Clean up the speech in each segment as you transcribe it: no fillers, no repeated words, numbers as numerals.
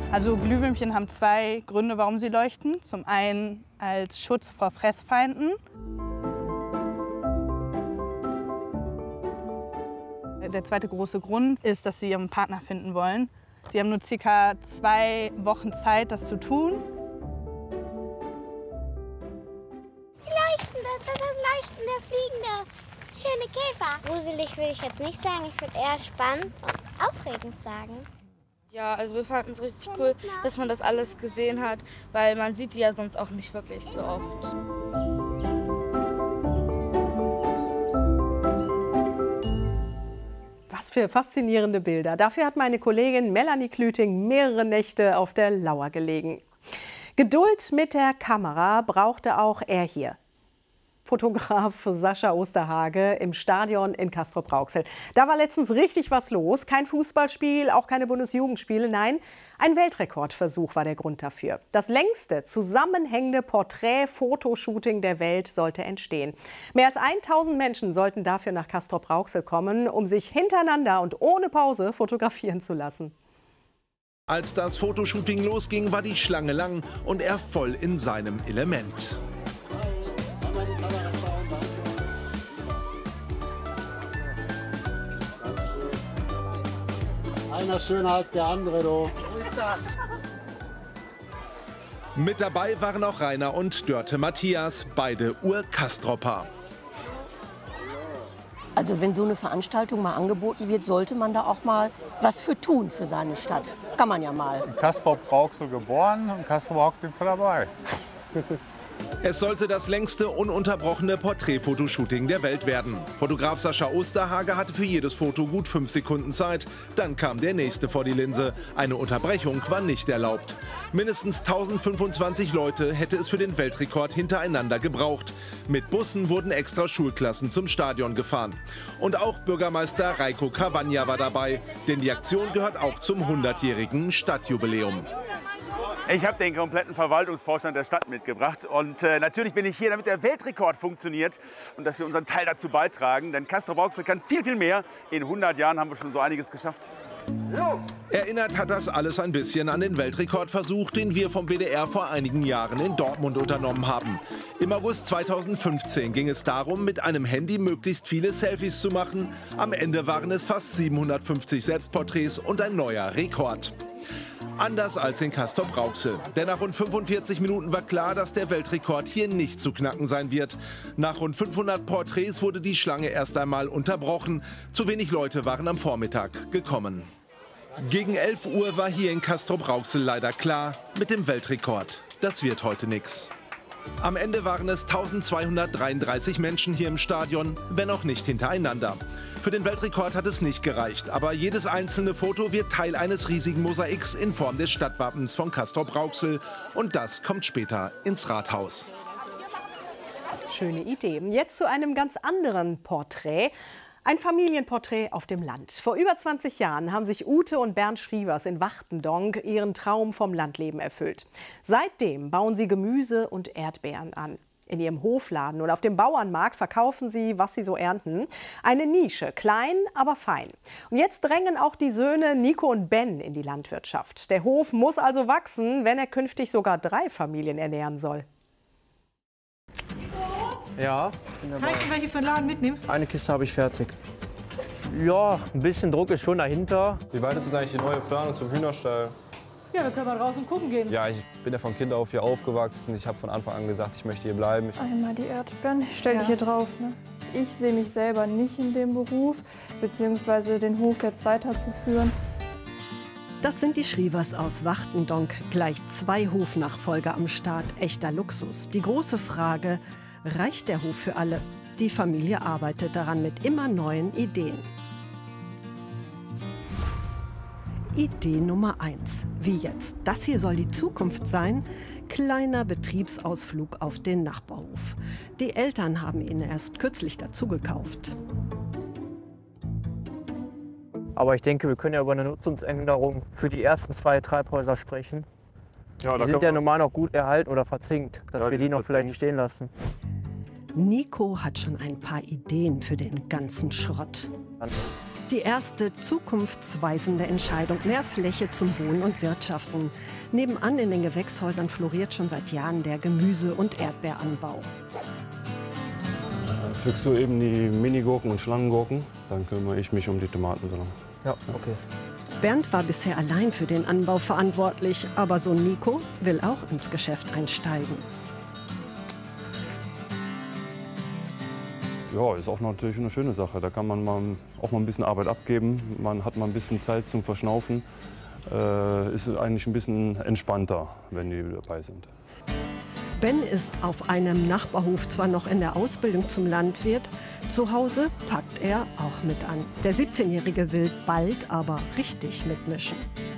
Also Glühwürmchen haben zwei Gründe, warum sie leuchten. Zum einen als Schutz vor Fressfeinden. Der zweite große Grund ist, dass sie ihren Partner finden wollen. Sie haben nur ca. 2 Wochen Zeit, das zu tun. Die leuchten, das ist das Leuchten der fliegende schöne Käfer. Gruselig würde ich jetzt nicht sagen, ich würde eher spannend und aufregend sagen. Ja, also wir fanden es richtig cool, dass man das alles gesehen hat, weil man sieht die ja sonst auch nicht wirklich so oft. Was für faszinierende Bilder. Dafür hat meine Kollegin Melanie Klüting mehrere Nächte auf der Lauer gelegen. Geduld mit der Kamera brauchte auch er hier. Fotograf Sascha Osterhage im Stadion in Castrop-Rauxel. Da war letztens richtig was los. Kein Fußballspiel, auch keine Bundesjugendspiele. Nein, ein Weltrekordversuch war der Grund dafür. Das längste zusammenhängende Porträt-Fotoshooting der Welt sollte entstehen. Mehr als 1000 Menschen sollten dafür nach Castrop-Rauxel kommen, um sich hintereinander und ohne Pause fotografieren zu lassen. Als das Fotoshooting losging, war die Schlange lang und er voll in seinem Element. Einer schöner als der andere, du. So ist das. Mit dabei waren auch Rainer und Dörte Matthias, beide Ur-Castropper. Also wenn so eine Veranstaltung mal angeboten wird, sollte man da auch mal was für tun für seine Stadt. Kann man ja mal. In Castrop-Rauxel geboren und Castrop-Rauxel sind wir dabei. Es sollte das längste ununterbrochene Porträtfotoshooting der Welt werden. Fotograf Sascha Osterhage hatte für jedes Foto gut 5 Sekunden Zeit. Dann kam der nächste vor die Linse. Eine Unterbrechung war nicht erlaubt. Mindestens 1025 Leute hätte es für den Weltrekord hintereinander gebraucht. Mit Bussen wurden extra Schulklassen zum Stadion gefahren. Und auch Bürgermeister Reiko Cravagna war dabei, denn die Aktion gehört auch zum 100-jährigen Stadtjubiläum. Ich habe den kompletten Verwaltungsvorstand der Stadt mitgebracht und natürlich bin ich hier, damit der Weltrekord funktioniert und dass wir unseren Teil dazu beitragen, denn Castrop-Rauxel kann viel, viel mehr. In 100 Jahren haben wir schon so einiges geschafft. Erinnert hat das alles ein bisschen an den Weltrekordversuch, den wir vom WDR vor einigen Jahren in Dortmund unternommen haben. Im August 2015 ging es darum, mit einem Handy möglichst viele Selfies zu machen. Am Ende waren es fast 750 Selbstporträts und ein neuer Rekord. Anders als in Castrop-Rauxel. Denn nach rund 45 Minuten war klar, dass der Weltrekord hier nicht zu knacken sein wird. Nach rund 500 Porträts wurde die Schlange erst einmal unterbrochen. Zu wenig Leute waren am Vormittag gekommen. Gegen 11 Uhr war hier in Castrop-Rauxel leider klar, mit dem Weltrekord, das wird heute nix. Am Ende waren es 1233 Menschen hier im Stadion, wenn auch nicht hintereinander. Für den Weltrekord hat es nicht gereicht, aber jedes einzelne Foto wird Teil eines riesigen Mosaiks in Form des Stadtwappens von Castrop-Rauxel. Und das kommt später ins Rathaus. Schöne Idee. Jetzt zu einem ganz anderen Porträt. Ein Familienporträt auf dem Land. Vor über 20 Jahren haben sich Ute und Bernd Schrievers in Wachtendonk ihren Traum vom Landleben erfüllt. Seitdem bauen sie Gemüse und Erdbeeren an. In ihrem Hofladen und auf dem Bauernmarkt verkaufen sie, was sie so ernten. Eine Nische, klein, aber fein. Und jetzt drängen auch die Söhne Nico und Ben in die Landwirtschaft. Der Hof muss also wachsen, wenn er künftig sogar 3 Familien ernähren soll. Ja. Kann ich welche für den Laden mitnehmen? Eine Kiste habe ich fertig. Ja, ein bisschen Druck ist schon dahinter. Wie weit ist jetzt eigentlich die neue Planung zum Hühnerstall? Ja, wir können mal draußen gucken gehen. Ja, ich bin ja von Kind auf hier aufgewachsen. Ich habe von Anfang an gesagt, ich möchte hier bleiben. Einmal die Erdbeeren. Ich stelle dich hier drauf. Ne? Ich sehe mich selber nicht in dem Beruf, beziehungsweise den Hof jetzt weiterzuführen. Das sind die Schrievers aus Wachtendonk. Gleich 2 Hofnachfolger am Start. Echter Luxus. Die große Frage: Reicht der Hof für alle? Die Familie arbeitet daran mit immer neuen Ideen. Idee Nummer 1. Wie jetzt? Das hier soll die Zukunft sein? Kleiner Betriebsausflug auf den Nachbarhof. Die Eltern haben ihn erst kürzlich dazu gekauft. Aber ich denke, wir können ja über eine Nutzungsänderung für die ersten 2 Treibhäuser sprechen. Ja, die sind ja normal noch gut erhalten oder verzinkt, dass wir die noch vielleicht stehen lassen. Nico hat schon ein paar Ideen für den ganzen Schrott. Die erste zukunftsweisende Entscheidung, mehr Fläche zum Wohnen und Wirtschaften. Nebenan in den Gewächshäusern floriert schon seit Jahren der Gemüse- und Erdbeeranbau. Dann pflückst du eben die Minigurken und Schlangengurken, dann kümmere ich mich um die Tomaten. Ja, okay. Bernd war bisher allein für den Anbau verantwortlich, aber Sohn Nico will auch ins Geschäft einsteigen. Ja, ist auch natürlich eine schöne Sache. Da kann man auch mal ein bisschen Arbeit abgeben. Man hat mal ein bisschen Zeit zum Verschnaufen. Ist eigentlich ein bisschen entspannter, wenn die dabei sind. Ben ist auf einem Nachbarhof zwar noch in der Ausbildung zum Landwirt, zu Hause packt er auch mit an. Der 17-Jährige will bald aber richtig mitmischen.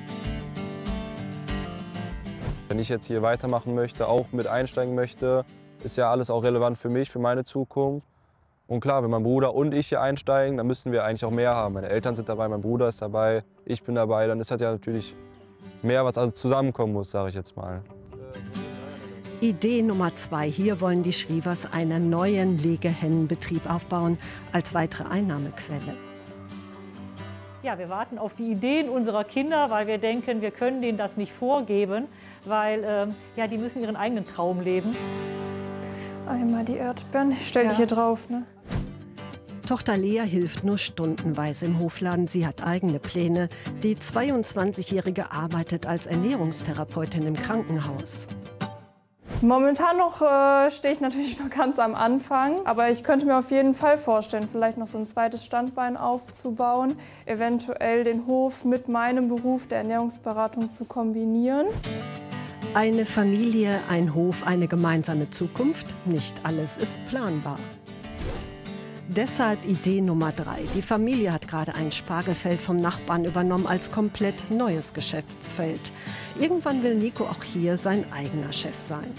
Wenn ich jetzt hier weitermachen möchte, auch mit einsteigen möchte, ist ja alles auch relevant für mich, für meine Zukunft. Und klar, wenn mein Bruder und ich hier einsteigen, dann müssen wir eigentlich auch mehr haben. Meine Eltern sind dabei, mein Bruder ist dabei, ich bin dabei. Dann ist halt ja natürlich mehr, was also zusammenkommen muss, sage ich jetzt mal. Idee Nummer 2. Hier wollen die Schrivers einen neuen Legehennenbetrieb aufbauen als weitere Einnahmequelle. Ja, wir warten auf die Ideen unserer Kinder, weil wir denken, wir können denen das nicht vorgeben, weil ja, die müssen ihren eigenen Traum leben. Einmal die Erdbeeren, ich stell dich hier drauf. Ne? Tochter Lea hilft nur stundenweise im Hofladen. Sie hat eigene Pläne. Die 22-Jährige arbeitet als Ernährungstherapeutin im Krankenhaus. Momentan noch stehe ich natürlich noch ganz am Anfang, aber ich könnte mir auf jeden Fall vorstellen, vielleicht noch so ein zweites Standbein aufzubauen, eventuell den Hof mit meinem Beruf der Ernährungsberatung zu kombinieren. Eine Familie, ein Hof, eine gemeinsame Zukunft. Nicht alles ist planbar. Deshalb Idee Nummer 3. Die Familie hat gerade ein Spargelfeld vom Nachbarn übernommen als komplett neues Geschäftsfeld. Irgendwann will Nico auch hier sein eigener Chef sein.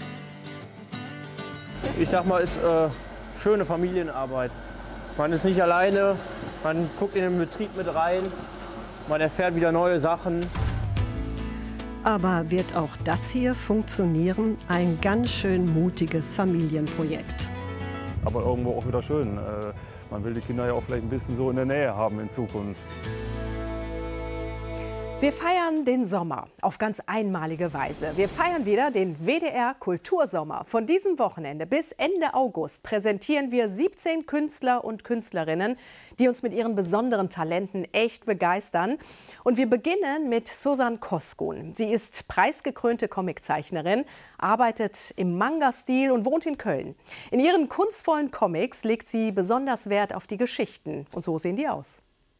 Ich sag mal, es ist schöne Familienarbeit. Man ist nicht alleine, man guckt in den Betrieb mit rein, man erfährt wieder neue Sachen. Aber wird auch das hier funktionieren? Ein ganz schön mutiges Familienprojekt. Aber irgendwo auch wieder schön. Man will die Kinder ja auch vielleicht ein bisschen so in der Nähe haben in Zukunft. Wir feiern den Sommer auf ganz einmalige Weise. Wir feiern wieder den WDR Kultursommer. Von diesem Wochenende bis Ende August präsentieren wir 17 Künstler und Künstlerinnen, die uns mit ihren besonderen Talenten echt begeistern. Und wir beginnen mit Susan Koskun. Sie ist preisgekrönte Comiczeichnerin, arbeitet im Manga-Stil und wohnt in Köln. In ihren kunstvollen Comics legt sie besonders Wert auf die Geschichten. Und so sehen die aus.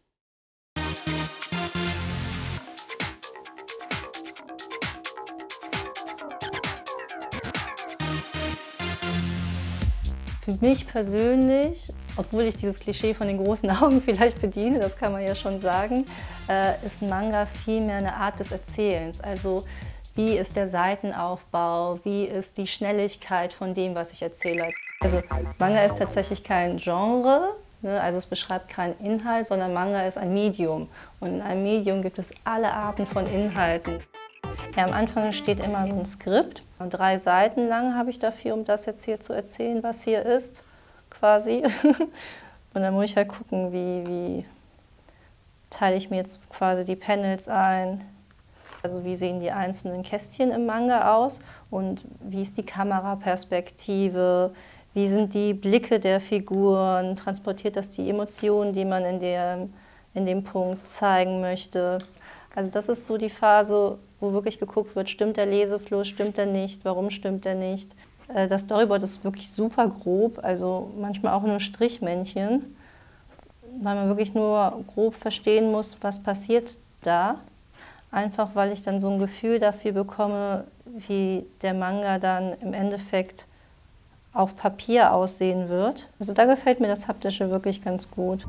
Für mich persönlich, obwohl ich dieses Klischee von den großen Augen vielleicht bediene, das kann man ja schon sagen, ist ein Manga vielmehr eine Art des Erzählens. Also wie ist der Seitenaufbau, wie ist die Schnelligkeit von dem, was ich erzähle. Also Manga ist tatsächlich kein Genre, ne? Also es beschreibt keinen Inhalt, sondern Manga ist ein Medium. Und in einem Medium gibt es alle Arten von Inhalten. Ja, am Anfang steht immer so ein Skript. Und 3 Seiten lang habe ich dafür, um das jetzt hier zu erzählen, was hier ist, quasi. Und dann muss ich halt gucken, wie teile ich mir jetzt quasi die Panels ein. Also wie sehen die einzelnen Kästchen im Manga aus und wie ist die Kameraperspektive, wie sind die Blicke der Figuren, transportiert das die Emotionen, die man in dem Punkt zeigen möchte. Also das ist so die Phase, wo wirklich geguckt wird, stimmt der Lesefluss, stimmt er nicht, warum stimmt er nicht. Das Storyboard ist wirklich super grob, also manchmal auch nur Strichmännchen, weil man wirklich nur grob verstehen muss, was passiert da. Einfach weil ich dann so ein Gefühl dafür bekomme, wie der Manga dann im Endeffekt auf Papier aussehen wird. Also da gefällt mir das Haptische wirklich ganz gut.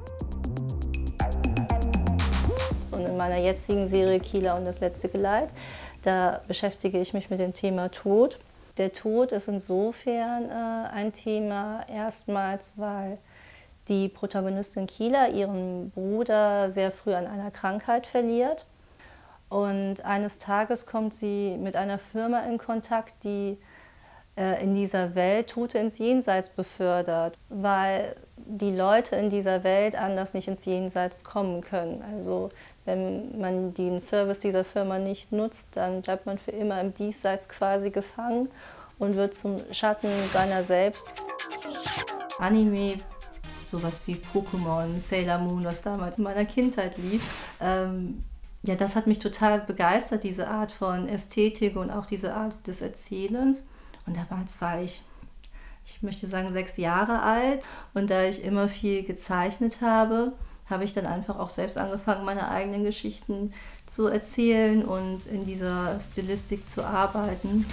Und in meiner jetzigen Serie Kila und das letzte Geleit, da beschäftige ich mich mit dem Thema Tod. Der Tod ist insofern ein Thema, erstmals, weil die Protagonistin Kila ihren Bruder sehr früh an einer Krankheit verliert. Und eines Tages kommt sie mit einer Firma in Kontakt, die in dieser Welt Tote ins Jenseits befördert, weil die Leute in dieser Welt anders nicht ins Jenseits kommen können. Also wenn man den Service dieser Firma nicht nutzt, dann bleibt man für immer im Diesseits quasi gefangen und wird zum Schatten seiner selbst. Anime, sowas wie Pokémon, Sailor Moon, was damals in meiner Kindheit lief, ja, das hat mich total begeistert, diese Art von Ästhetik und auch diese Art des Erzählens. Und damals war ich möchte sagen, 6 Jahre alt. Und da ich immer viel gezeichnet habe, habe ich dann einfach auch selbst angefangen, meine eigenen Geschichten zu erzählen und in dieser Stilistik zu arbeiten.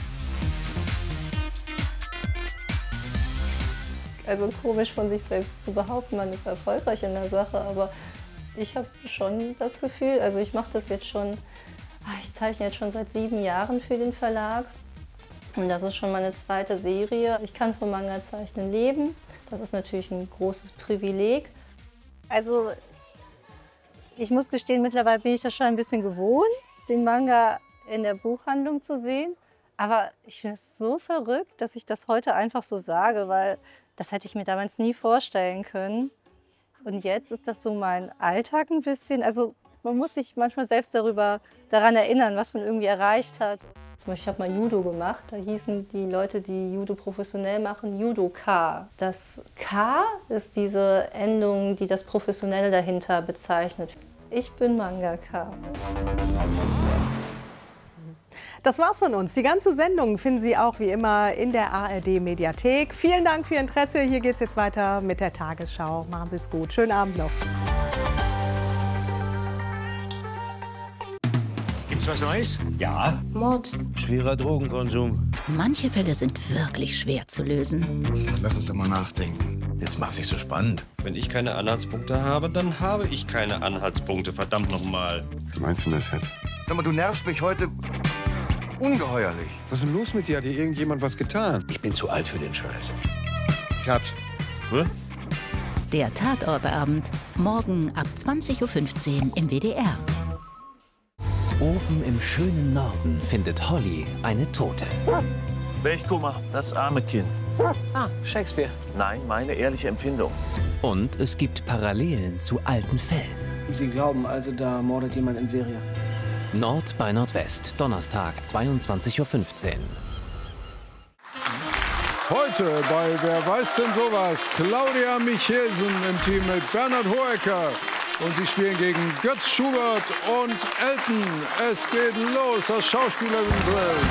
Also komisch von sich selbst zu behaupten, man ist erfolgreich in der Sache, aber ich habe schon das Gefühl, also ich mache das jetzt schon, ich zeichne jetzt schon seit 7 Jahren für den Verlag. Und das ist schon meine 2. Serie. Ich kann vom Manga-Zeichnen leben. Das ist natürlich ein großes Privileg. Also ich muss gestehen, mittlerweile bin ich das schon ein bisschen gewohnt, den Manga in der Buchhandlung zu sehen. Aber ich finde es so verrückt, dass ich das heute einfach so sage, weil das hätte ich mir damals nie vorstellen können. Und jetzt ist das so mein Alltag ein bisschen. Also man muss sich manchmal selbst daran erinnern, was man irgendwie erreicht hat. Zum Beispiel, ich habe mal Judo gemacht. Da hießen die Leute, die Judo professionell machen, Judoka. Das K ist diese Endung, die das Professionelle dahinter bezeichnet. Ich bin Mangaka. Das war's von uns. Die ganze Sendung finden Sie auch wie immer in der ARD-Mediathek. Vielen Dank für Ihr Interesse. Hier geht's jetzt weiter mit der Tagesschau. Machen Sie es gut. Schönen Abend noch. Gibt's was Neues? Ja. Mord. Schwerer Drogenkonsum. Manche Fälle sind wirklich schwer zu lösen. Lass uns doch mal nachdenken. Jetzt macht sich so spannend. Wenn ich keine Anhaltspunkte habe, dann habe ich keine Anhaltspunkte. Verdammt nochmal. Wie meinst du das jetzt? Sag mal, du nervst mich heute ungeheuerlich. Was ist denn los mit dir? Hat dir irgendjemand was getan? Ich bin zu alt für den Scheiß. Ich hab's. Der Tatortabend. Morgen ab 20:15 Uhr im WDR. Oben im schönen Norden findet Holly eine Tote. Welchkummer, das arme Kind. Ah, Shakespeare. Nein, meine ehrliche Empfindung. Und es gibt Parallelen zu alten Fällen. Sie glauben also, da mordet jemand in Serie? Nord bei Nordwest, Donnerstag, 22:15 Uhr. Heute bei Wer weiß denn sowas? Claudia Michelsen im Team mit Bernhard Hoecker. Und sie spielen gegen Götz Schubert und Elton. Es geht los, das Schauspielerinnen-Duell.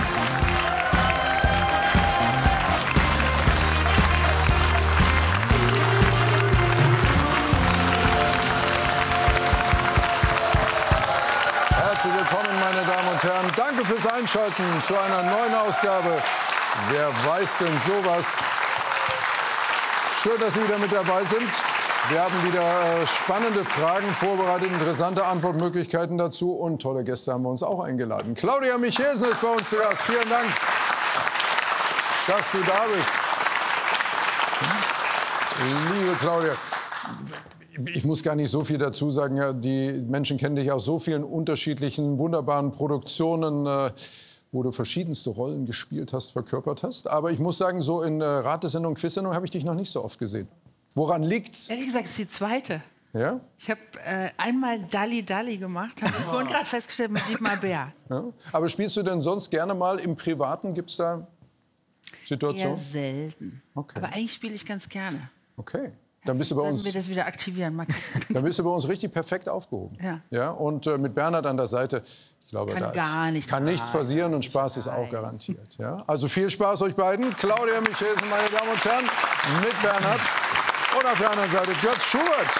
Herzlich willkommen, meine Damen und Herren. Danke fürs Einschalten zu einer neuen Ausgabe. Wer weiß denn sowas? Schön, dass Sie wieder mit dabei sind. Wir haben wieder spannende Fragen vorbereitet, interessante Antwortmöglichkeiten dazu und tolle Gäste haben wir uns auch eingeladen. Claudia Michelsen ist bei uns zu Gast. Vielen Dank, dass du da bist. Liebe Claudia, ich muss gar nicht so viel dazu sagen. Die Menschen kennen dich aus so vielen unterschiedlichen, wunderbaren Produktionen, wo du verschiedenste Rollen gespielt hast, verkörpert hast. Aber ich muss sagen, so in Ratesendung, Quizsendung habe ich dich noch nicht so oft gesehen. Woran liegt's? Ehrlich gesagt, es ist die zweite. Ja? Ich habe einmal Dalli Dalli gemacht, habe ich vorhin gerade festgestellt mit Dietmar Bär. Ja? Aber spielst du denn sonst gerne mal im Privaten? Gibt es da Situationen? Eher selten. Okay. Aber eigentlich spiele ich ganz gerne. Okay. Dann bist du bei uns. Sollten wir das wieder aktivieren? Dann bist du bei uns richtig perfekt aufgehoben. Ja. Ja? Und mit Bernhard an der Seite, ich glaube, kann nichts passieren und Spaß ist auch garantiert. Ja? Also viel Spaß euch beiden. Claudia Michelsen, meine Damen und Herren, mit Bernhard. Und auf der anderen Seite Götz Schubert.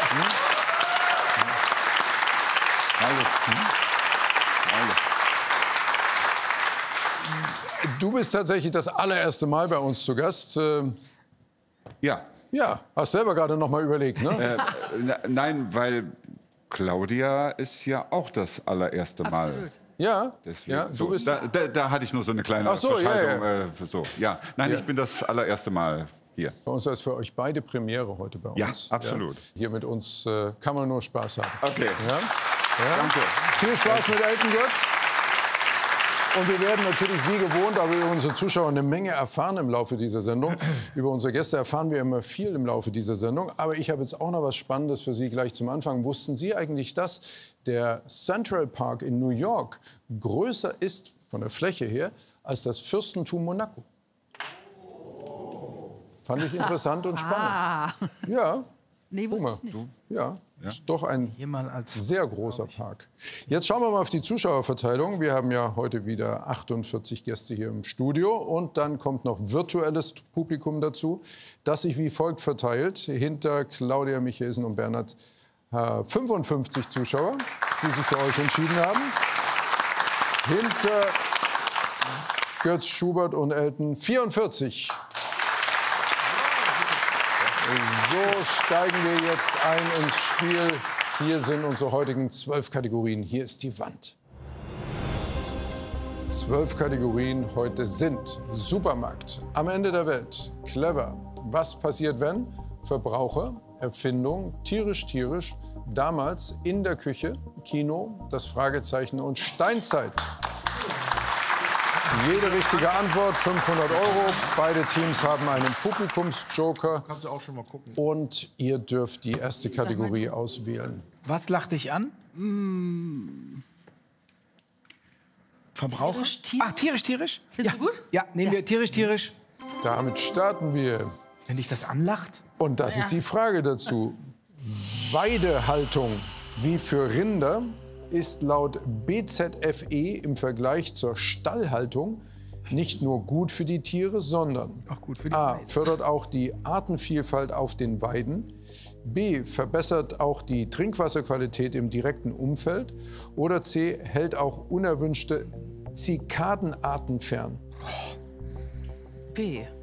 Du bist tatsächlich das allererste Mal bei uns zu Gast. Ja. Ja, hast selber gerade noch mal überlegt, ne? Nein, weil Claudia ist ja auch das allererste Mal. Absolut. Ja, deswegen, ja, so, da hatte ich nur so eine kleine Verschaltung. Nein, ich bin das allererste Mal hier. Bei uns ist das für euch beide Premiere heute bei uns. Ja, absolut. Ja. Hier mit uns kann man nur Spaß haben. Okay. Ja? Ja? Danke. Viel Spaß mit Elton Götz. Und wir werden natürlich wie gewohnt, aber über unsere Zuschauer eine Menge erfahren im Laufe dieser Sendung. Über unsere Gäste erfahren wir immer viel im Laufe dieser Sendung. Aber ich habe jetzt auch noch was Spannendes für Sie gleich zum Anfang. Wussten Sie eigentlich, dass der Central Park in New York größer ist, von der Fläche her, als das Fürstentum Monaco? Fand ich interessant und spannend. Ja. Nee, wusste ich nicht. Ja, ist doch ein sehr großer Park. Jetzt schauen wir mal auf die Zuschauerverteilung. Wir haben ja heute wieder 48 Gäste hier im Studio. Und dann kommt noch virtuelles Publikum dazu, das sich wie folgt verteilt. Hinter Claudia Michaelsen und Bernhard 55 Zuschauer, die sich für euch entschieden haben. Hinter Götz Schubert und Elton 44. So steigen wir jetzt ein ins Spiel. Hier sind unsere heutigen 12 Kategorien. Hier ist die Wand. 12 Kategorien heute sind Supermarkt, am Ende der Welt, clever, was passiert wenn, Verbraucher, Erfindung, tierisch, damals in der Küche, Kino, das Fragezeichen und Steinzeit. Jede richtige Antwort, 500 €. Beide Teams haben einen Publikumsjoker. Kannst du auch schon mal gucken. Und ihr dürft die erste Kategorie auswählen. Was lacht dich an? Verbraucher? Ach, tierisch? Findest du gut? Ja, nehmen wir tierisch. Damit starten wir. Wenn dich das anlacht? Und das ist die Frage dazu. Weidehaltung, wie für Rinder, ist laut BZFE im Vergleich zur Stallhaltung nicht nur gut für die Tiere, sondern auch gut für die A. fördert auch die Artenvielfalt auf den Weiden, B. verbessert auch die Trinkwasserqualität im direkten Umfeld oder C. hält auch unerwünschte Zikadenarten fern. B.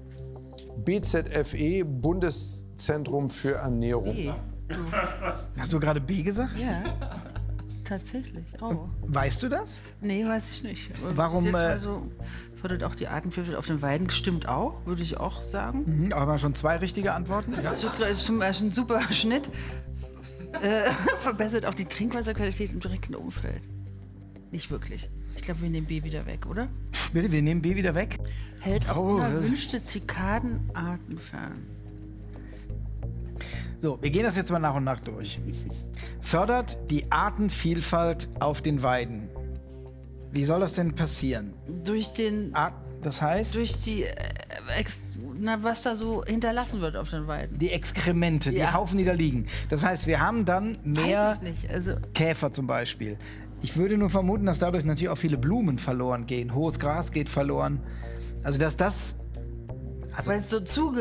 BZFE, Bundeszentrum für Ernährung. B. Hast du gerade B gesagt? Ja. Tatsächlich, oh. Weißt du das? Nee, weiß ich nicht. Aber warum? Also, fördert auch die Artenvielfalt auf den Weiden, stimmt auch, würde ich auch sagen. Aber schon 2 richtige Antworten. Das ist ein super Schnitt. Verbessert auch die Trinkwasserqualität im direkten Umfeld. Nicht wirklich. Ich glaube, wir nehmen B wieder weg, oder? Bitte, wir nehmen B wieder weg. Hält auch unerwünschte Zikadenarten fern. So, wir gehen das jetzt mal nach und nach durch. Fördert die Artenvielfalt auf den Weiden. Wie soll das denn passieren? Durch den... Das heißt? Durch die... was da so hinterlassen wird auf den Weiden. Die Exkremente, die Haufen, die da liegen. Das heißt, wir haben dann mehr Käfer zum Beispiel. Ich würde nur vermuten, dass dadurch natürlich auch viele Blumen verloren gehen. Hohes Gras geht verloren. Also, dass das... Weil es so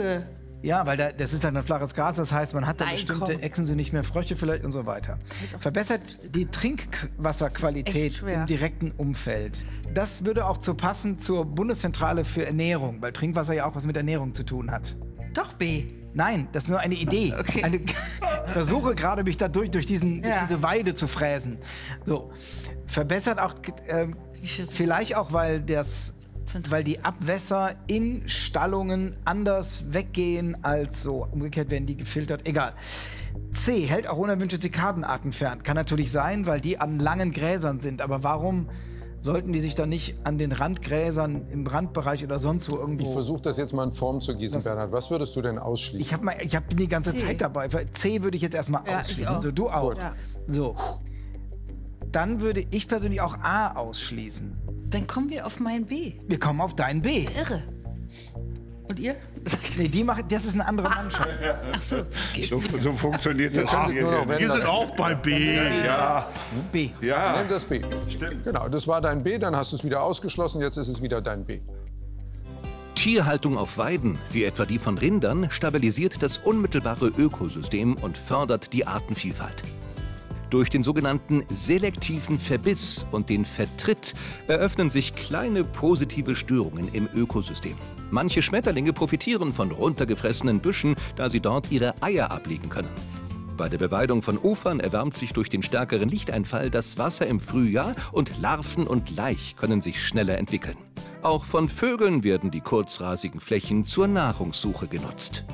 Ja, weil das ist dann ein flaches Gras, das heißt, man hat da bestimmte Echsen, sind nicht mehr Frösche vielleicht und so weiter. Verbessert die Trinkwasserqualität im direkten Umfeld. Das würde auch passen zur Bundeszentrale für Ernährung, weil Trinkwasser ja auch was mit Ernährung zu tun hat. Doch B. Nein, das ist nur eine Idee. Okay. Ich versuche gerade, mich da durch diese Weide zu fräsen. So. Verbessert auch, vielleicht auch, weil die Abwässer in Stallungen anders weggehen als so. Umgekehrt werden die gefiltert. Egal. C. Hält auch unerwünschte Zikadenarten fern. Kann natürlich sein, weil die an langen Gräsern sind. Aber warum sollten die sich dann nicht an den Randgräsern im Randbereich oder sonst wo irgendwo... Ich versuche das jetzt mal in Form zu gießen, Bernhard. Was würdest du denn ausschließen? Ich hab die ganze Zeit dabei. C würde ich jetzt erstmal ausschließen. So, du auch. Ja. So. Dann würde ich persönlich auch A ausschließen. Dann kommen wir auf mein B. Wir kommen auf dein B. Irre. Und ihr? Nee, das ist eine andere Mannschaft. Ach so. Okay. So funktioniert das. Wir sind auch bei B. Ja. B. Ja. Nimm das B. Stimmt. Genau, das war dein B, dann hast du es wieder ausgeschlossen, jetzt ist es wieder dein B. Tierhaltung auf Weiden, wie etwa die von Rindern, stabilisiert das unmittelbare Ökosystem und fördert die Artenvielfalt. Durch den sogenannten selektiven Verbiss und den Vertritt eröffnen sich kleine positive Störungen im Ökosystem. Manche Schmetterlinge profitieren von runtergefressenen Büschen, da sie dort ihre Eier ablegen können. Bei der Beweidung von Ufern erwärmt sich durch den stärkeren Lichteinfall das Wasser im Frühjahr und Larven und Laich können sich schneller entwickeln. Auch von Vögeln werden die kurzrasigen Flächen zur Nahrungssuche genutzt.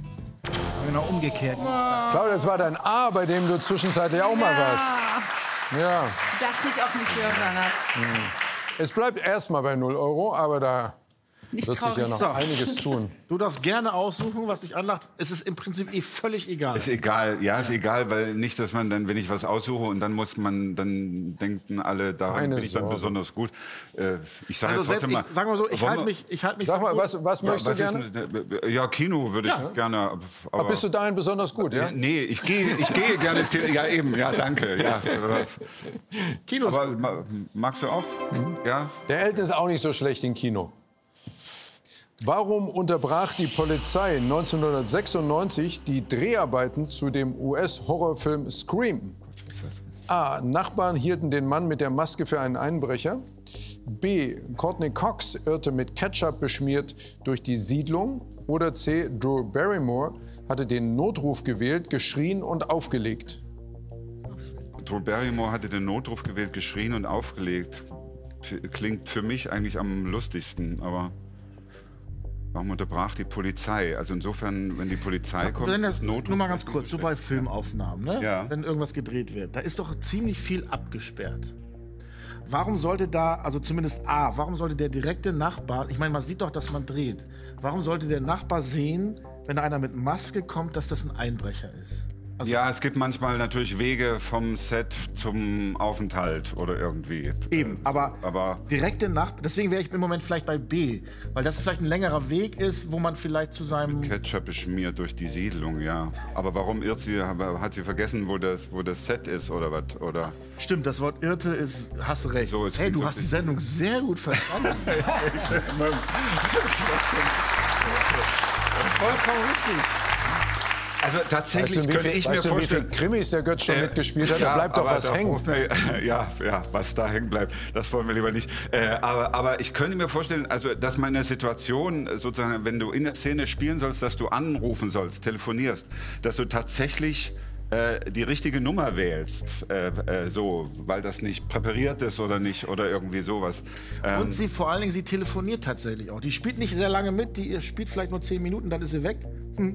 Genau umgekehrt. Claudia, das war dein A, bei dem du zwischenzeitlich auch mal warst. Ja. Du darfst nicht auf mich hören, Bernhard. Es bleibt erstmal bei 0 €, aber da wird sich ja noch einiges tun. Du darfst gerne aussuchen, was dich anlacht. Es ist im Prinzip völlig egal. Ist egal, ja, ist egal, weil nicht, dass man dann, wenn ich was aussuche und dann dann denken alle, daran bin ich dann besonders gut. Ich sage also trotzdem mal, sagen wir so, ich halte mich. Sag mal, was möchtest du gerne? Ja, Kino würde ich gerne. Aber bist du dahin besonders gut, ja? Nee, ich gehe gerne ins Kino. Ja, eben, ja, danke. Ja. Kino ist gut. Magst du auch? Ja. Der Elton ist auch nicht so schlecht im Kino. Warum unterbrach die Polizei 1996 die Dreharbeiten zu dem US-Horrorfilm Scream? A. Nachbarn hielten den Mann mit der Maske für einen Einbrecher. B. Courtney Cox irrte mit Ketchup beschmiert durch die Siedlung. Oder C. Drew Barrymore hatte den Notruf gewählt, geschrien und aufgelegt. Drew Barrymore hatte den Notruf gewählt, geschrien und aufgelegt. Klingt für mich eigentlich am lustigsten, aber... Warum unterbrach die Polizei? Also insofern, wenn die Polizei kommt, ist Notruf. Nur mal ganz kurz, so bei Filmaufnahmen, ne? Ja. Wenn irgendwas gedreht wird, da ist doch ziemlich viel abgesperrt. Warum sollte da, also zumindest A, warum sollte der direkte Nachbar, ich meine, man sieht doch, dass man dreht, warum sollte der Nachbar sehen, wenn da einer mit Maske kommt, dass das ein Einbrecher ist? Also ja, es gibt manchmal natürlich Wege vom Set zum Aufenthalt oder irgendwie. Eben, aber direkte Nachbar, deswegen wäre ich im Moment vielleicht bei B, weil das vielleicht ein längerer Weg ist, wo man vielleicht zu seinem... Mit Ketchup beschmiert durch die Siedlung, ja. Aber warum irrt sie, hat sie vergessen, wo das Set ist oder was? Oder? Stimmt, das Wort irrte ist, hast du recht. So, hey, du hast die Sendung sehr gut verstanden. Vollkommen richtig. Also tatsächlich könnte ich mir vorstellen... Wie viele Krimis der Götz schon mitgespielt hat, da bleibt doch was hängen. Ja, was da hängen bleibt, das wollen wir lieber nicht. Aber ich könnte mir vorstellen, also, dass man in der Situation, sozusagen, wenn du in der Szene spielen sollst, dass du anrufen sollst, telefonierst, dass du tatsächlich die richtige Nummer wählst, so, weil das nicht präpariert ist oder nicht oder irgendwie sowas. Und sie vor allen Dingen, sie telefoniert tatsächlich auch. Die spielt nicht sehr lange mit, die spielt vielleicht nur 10 Minuten, dann ist sie weg.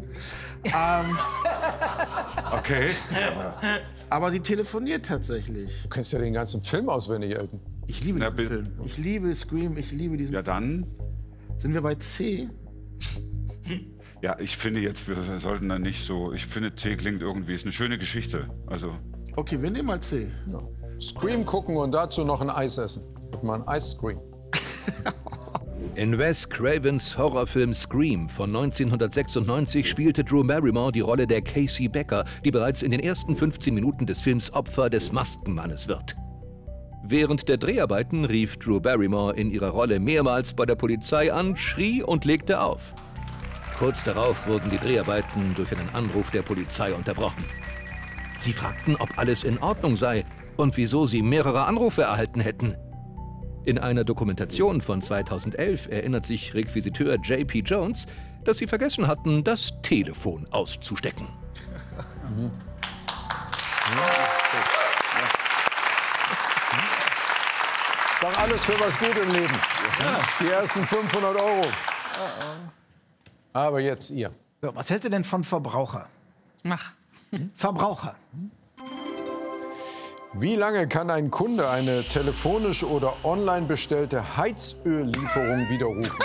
Okay. Aber sie telefoniert tatsächlich. Du kennst ja den ganzen Film auswendig, Elton. Ich liebe diesen Film. Ich liebe Scream, ich liebe diesen Ja, dann? Sind wir bei C? Ja, ich finde jetzt, wir sollten da nicht so... Ich finde, C klingt irgendwie, ist eine schöne Geschichte. Also... Okay, wir nehmen mal C. Ja. Scream gucken und dazu noch ein Eis essen. Mal ein Eis-Scream. In Wes Cravens Horrorfilm Scream von 1996 spielte Drew Barrymore die Rolle der Casey Becker, die bereits in den ersten 15 Minuten des Films Opfer des Maskenmannes wird. Während der Dreharbeiten rief Drew Barrymore in ihrer Rolle mehrmals bei der Polizei an, schrie und legte auf. Kurz darauf wurden die Dreharbeiten durch einen Anruf der Polizei unterbrochen. Sie fragten, ob alles in Ordnung sei und wieso sie mehrere Anrufe erhalten hätten. In einer Dokumentation von 2011 erinnert sich Requisiteur J.P. Jones, dass sie vergessen hatten, das Telefon auszustecken. Sag alles für was gut im Leben. Die ersten 500 €. Aber jetzt ihr. So, was hältst du denn von Verbraucher? Mach. Verbraucher. Wie lange kann ein Kunde eine telefonisch oder online bestellte Heizöllieferung widerrufen?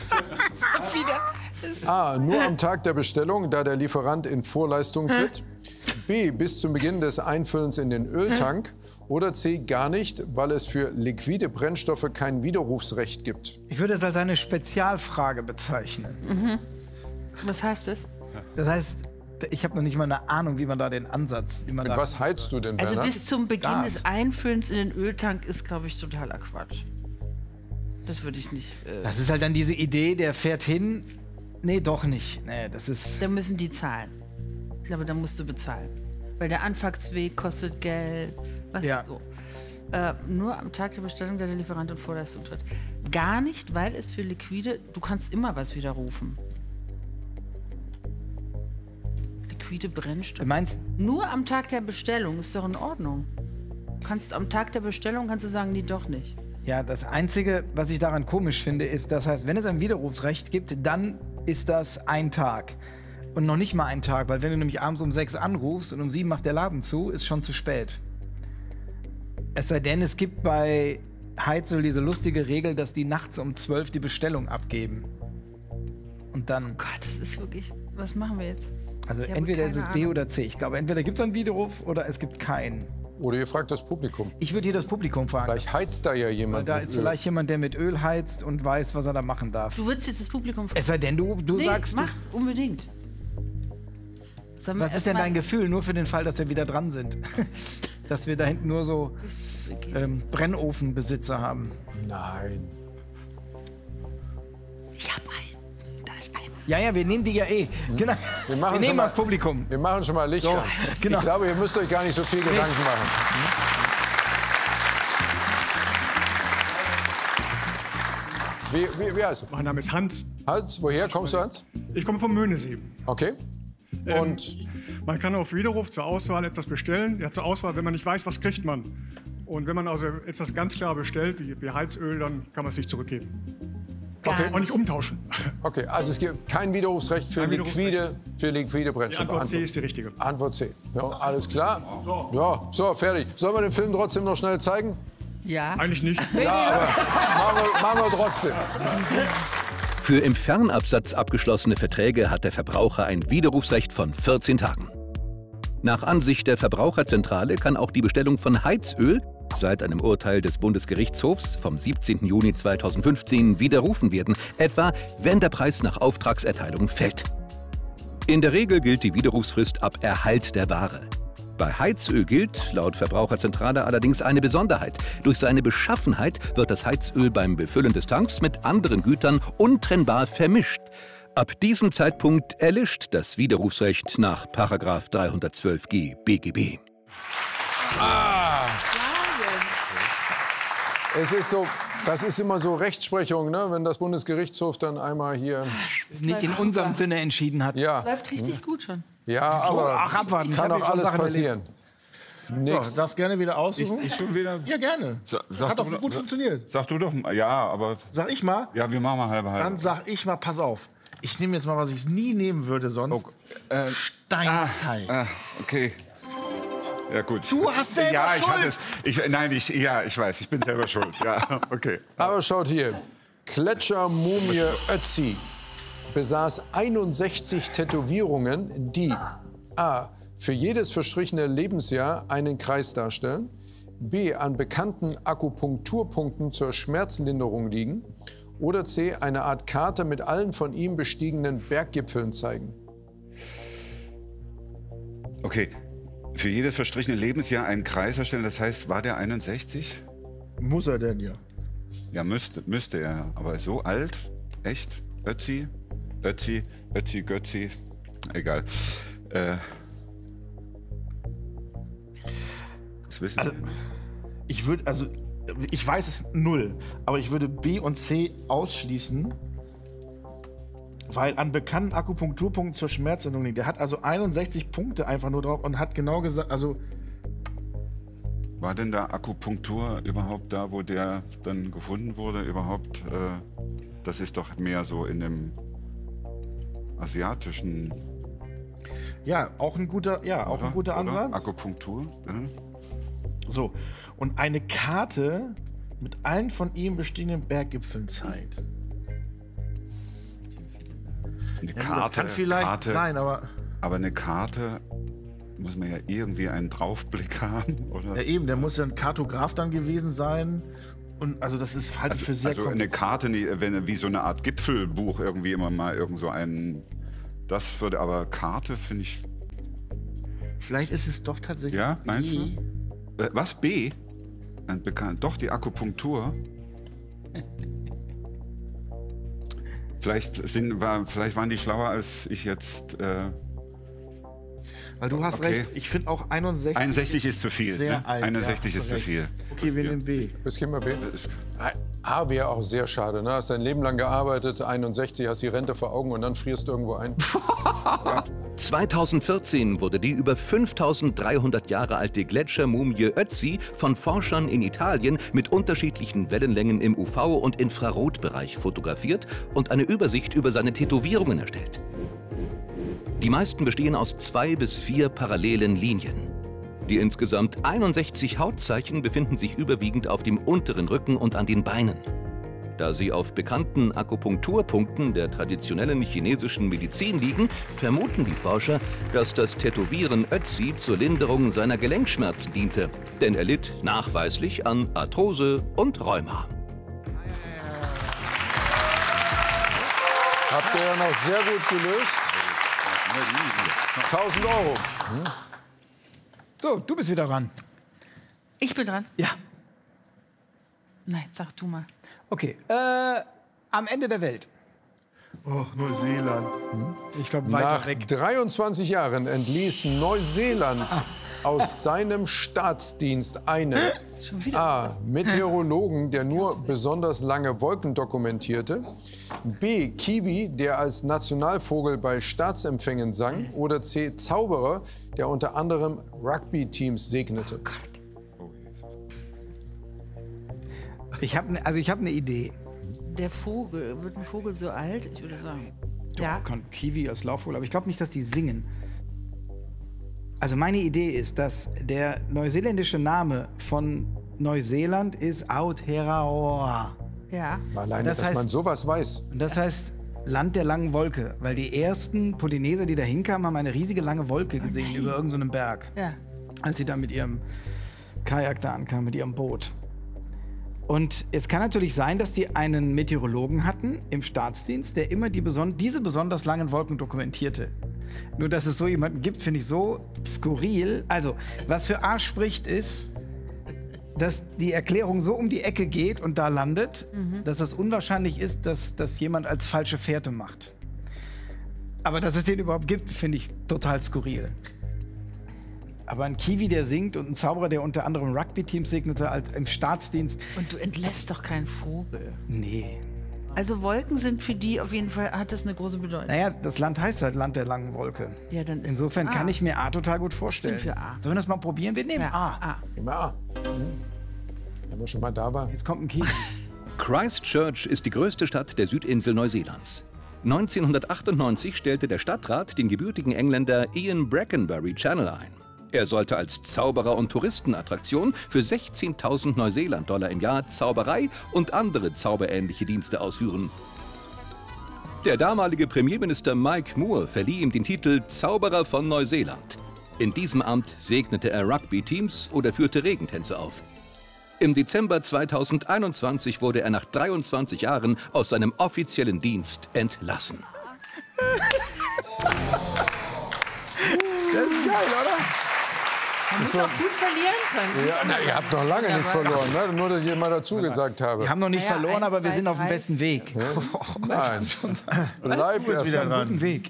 A. Nur am Tag der Bestellung, da der Lieferant in Vorleistung tritt. B. Bis zum Beginn des Einfüllens in den Öltank. Oder C. Gar nicht, weil es für liquide Brennstoffe kein Widerrufsrecht gibt. Ich würde es als eine Spezialfrage bezeichnen. Mhm. Was heißt das? Das heißt, ich habe noch nicht mal eine Ahnung, wie man da den Ansatz... Wie man Mit was heizt du denn, Also Bernhard? bis zum Beginn des Einfüllens in den Öltank ist, glaube ich, totaler Quatsch. Das würde ich nicht... Das ist halt dann diese Idee, der fährt hin... Nee, doch nicht. Nee, das ist... Da müssen die zahlen. Ich glaube, da musst du bezahlen. Weil der Anfahrtsweg kostet Geld. Was Ja. so. Nur am Tag der Bestellung, da der Lieferant in Vorleistung tritt. Gar nicht, weil es für liquide... Du kannst immer was widerrufen. Liquide Brennstoffe. Du meinst... Nur am Tag der Bestellung ist doch in Ordnung. Am Tag der Bestellung kannst du sagen, nee, doch nicht. Ja, das Einzige, was ich daran komisch finde, ist, das heißt, wenn es ein Widerrufsrecht gibt, dann ist das ein Tag. Und noch nicht mal ein Tag, weil wenn du nämlich abends um 6 anrufst und um 7 macht der Laden zu, ist schon zu spät. Es sei denn, es gibt bei Heizöl diese lustige Regel, dass die nachts um 12 die Bestellung abgeben. Und dann... Oh Gott, das ist wirklich... Was machen wir jetzt? Also entweder ist es B oder C. Ich glaube, entweder gibt es einen Widerruf oder es gibt keinen. Oder ihr fragt das Publikum. Ich würde hier das Publikum fragen. Vielleicht heizt da ja jemand. Da ist vielleicht jemand, der mit Öl heizt und weiß, was er da machen darf. Du würdest jetzt das Publikum fragen. Es sei denn, du sagst... mach unbedingt. Was ist denn dein Gefühl, nur für den Fall, dass wir wieder dran sind? Dass wir da hinten nur so Brennofenbesitzer haben. Nein. Ich hab einen. Da ist einer. Ja, wir nehmen die ja eh. Genau. Wir nehmen das Publikum. Wir machen schon mal Licht an. Genau. Ich glaube, ihr müsst euch gar nicht so viel Gedanken machen. Wie heißt du? Mein Name ist Hans. Hans, woher kommst du, Hans? Ich komme vom Möhnesee. Okay. Und man kann auf Widerruf zur Auswahl etwas bestellen. Ja, zur Auswahl, wenn man nicht weiß, was kriegt man. Und wenn man also etwas ganz klar bestellt, wie Heizöl, dann kann man es nicht zurückgeben. Okay. Und nicht umtauschen. Okay, also es gibt kein Widerrufsrecht für liquide Brennstoffe. Die Antwort C ist die richtige. Antwort C. Ja, alles klar? Ja, so, fertig. Sollen wir den Film trotzdem noch schnell zeigen? Ja. Eigentlich nicht. Ja, aber machen wir trotzdem. Für im Fernabsatz abgeschlossene Verträge hat der Verbraucher ein Widerrufsrecht von 14 Tagen. Nach Ansicht der Verbraucherzentrale kann auch die Bestellung von Heizöl seit einem Urteil des Bundesgerichtshofs vom 17. Juni 2015 widerrufen werden, etwa wenn der Preis nach Auftragserteilung fällt. In der Regel gilt die Widerrufsfrist ab Erhalt der Ware. Bei Heizöl gilt laut Verbraucherzentrale allerdings eine Besonderheit. Durch seine Beschaffenheit wird das Heizöl beim Befüllen des Tanks mit anderen Gütern untrennbar vermischt. Ab diesem Zeitpunkt erlischt das Widerrufsrecht nach § 312g BGB. Es ist so, das ist immer so Rechtsprechung, ne? Wenn das Bundesgerichtshof dann einmal hier nicht in unserem Sinne entschieden hat. Ja. Läuft richtig gut schon. Ja, aber abwarten. Kann auch alles passieren. Nix. So, darfst gerne wieder aussuchen. Ich schon wieder? Ja, gerne. Hat doch gut funktioniert. Sag du doch mal. Ja, aber... Sag ich mal? Ja, wir machen mal halbe. Dann sag ich mal, pass auf. Ich nehme jetzt mal, was ich nie nehmen würde sonst. Steinzeit. Okay. Ja, gut. Du hast selber ja, ich Schuld. Hatte es. Ich weiß, ich bin selber schuld. Ja, okay. Aber schaut hier. Gletschermumie Ötzi besaß 61 Tätowierungen, die a. für jedes verstrichene Lebensjahr einen Kreis darstellen, b. an bekannten Akupunkturpunkten zur Schmerzlinderung liegen oder c. eine Art Karte mit allen von ihm bestiegenen Berggipfeln zeigen. Okay. Für jedes verstrichene Lebensjahr einen Kreis erstellen, das heißt, war der 61? Muss er denn, ja. Ja, müsste er. Aber so alt? Echt? Ötzi, Götzi. Egal. Das wissen also, ich weiß es null, aber ich würde B und C ausschließen, weil an bekannten Akupunkturpunkten zur Schmerzlinderung liegt. Der hat also 61 Punkte einfach nur drauf und hat genau gesagt, also... War denn da Akupunktur überhaupt da, wo der dann gefunden wurde? Überhaupt, das ist doch mehr so in dem asiatischen... Ja, auch ein guter Ansatz. Akupunktur. Ja. So, und eine Karte mit allen von ihm bestiegenen Berggipfeln zeigt. Eine Ja, Karte, das kann vielleicht sein, aber... Aber eine Karte muss man ja irgendwie einen Draufblick haben, oder? Ja eben, der muss ja ein Kartograf dann gewesen sein. Und also das ist halt für sehr Also eine Karte, wie so eine Art Gipfelbuch irgendwie immer mal irgend so ein... Das würde aber Karte, finde ich... Vielleicht ist es doch tatsächlich Ja, B. meinst du? Was? B? Doch, die Akupunktur. Vielleicht waren die schlauer als ich jetzt. Weil du hast recht, ich finde auch 61. 61 ist zu viel. Sehr ne? alt, 61 ist zu viel. Okay, wir nehmen B. Das gehen wir B. A wäre auch sehr schade. Ne? Hast dein Leben lang gearbeitet, 61, hast die Rente vor Augen und dann frierst du irgendwo ein. 2014 wurde die über 5300 Jahre alte Gletschermumie Ötzi von Forschern in Italien mit unterschiedlichen Wellenlängen im UV- und Infrarotbereich fotografiert und eine Übersicht über seine Tätowierungen erstellt. Die meisten bestehen aus 2 bis 4 parallelen Linien. Die insgesamt 61 Hautzeichen befinden sich überwiegend auf dem unteren Rücken und an den Beinen. Da sie auf bekannten Akupunkturpunkten der traditionellen chinesischen Medizin liegen, vermuten die Forscher, dass das Tätowieren Ötzi zur Linderung seiner Gelenkschmerzen diente. Denn er litt nachweislich an Arthrose und Rheuma. Habt ihr ja noch sehr gut gelöst. 1000 Euro. So, du bist wieder dran. Ich bin dran? Ja. Nein, sag du mal. Okay, am Ende der Welt. Oh, Neuseeland. Ich glaube, weiter Nach weg. 23 Jahren entließ Neuseeland aus seinem Staatsdienst einen A. Meteorologen, der nur besonders lange Wolken dokumentierte, B. Kiwi, der als Nationalvogel bei Staatsempfängen sang, oder C. Zauberer, der unter anderem Rugby-Teams segnete. Ich habe eine Idee. Der Vogel, wird ein Vogel so alt? Ich würde sagen. Ja. Kann Kiwi als Laufvogel, aber ich glaube nicht, dass die singen. Also meine Idee ist, dass der neuseeländische Name von Neuseeland ist Aotearoa. Ja. Alleine, dass man sowas weiß. Und das heißt Land der langen Wolke, weil die ersten Polyneser, die da hinkamen, haben eine riesige lange Wolke gesehen über irgendeinen Berg. Ja. Als sie da mit ihrem Kajak da ankamen, mit ihrem Boot. Und es kann natürlich sein, dass die einen Meteorologen hatten im Staatsdienst, der immer diese besonders langen Wolken dokumentierte. Nur, dass es so jemanden gibt, finde ich so skurril. Also, was für A spricht, ist, dass die Erklärung so um die Ecke geht und da landet, dass es unwahrscheinlich ist, dass das jemand als falsche Fährte macht. Aber dass es den überhaupt gibt, finde ich total skurril. Aber ein Kiwi, der singt, und ein Zauberer, der unter anderem Rugby-Teams segnete, als im Staatsdienst. Und du entlässt doch keinen Vogel. Nee. Also Wolken sind für die auf jeden Fall, hat das eine große Bedeutung. Naja, das Land heißt halt Land der langen Wolke. Ja, dann ist Insofern kann ich mir A total gut vorstellen. Ich bin für A. Sollen wir das mal probieren? Wir nehmen A. Nehmen wir A. Wenn wir schon mal da waren. Jetzt kommt ein Kiwi. Christchurch ist die größte Stadt der Südinsel Neuseelands. 1998 stellte der Stadtrat den gebürtigen Engländer Ian Brackenbury Channel ein. Er sollte als Zauberer und Touristenattraktion für 16.000 Neuseeland-Dollar im Jahr Zauberei und andere zauberähnliche Dienste ausführen. Der damalige Premierminister Mike Moore verlieh ihm den Titel Zauberer von Neuseeland. In diesem Amt segnete er Rugby-Teams oder führte Regentänze auf. Im Dezember 2021 wurde er nach 23 Jahren aus seinem offiziellen Dienst entlassen. Das ist geil, oder? Man muss auch gut verlieren können. Ja, na, ihr habt noch lange nicht verloren, ne? Nur, dass ich mal dazu gesagt habe. Wir haben noch nicht verloren, aber wir sind auf dem besten Weg. Ja? Nein, bleib erst wieder mal einen guten Weg.